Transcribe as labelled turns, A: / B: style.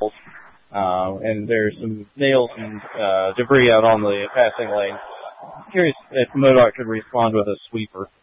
A: and there's some nails and debris out on the passing lane. Curious if MoDOT could respond with a sweeper.